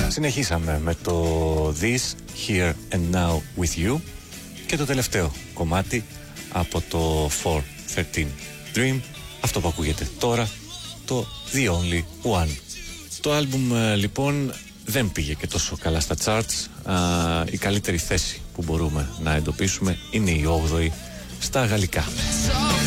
Συνεχίσαμε με το This, Here and Now With You και το τελευταίο κομμάτι από το 413 Dream, αυτό που ακούγεται τώρα, το The Only One. Το άλμπουμ λοιπόν δεν πήγε και τόσο καλά στα charts. Η καλύτερη θέση που μπορούμε να εντοπίσουμε είναι η 8η στα γαλλικά.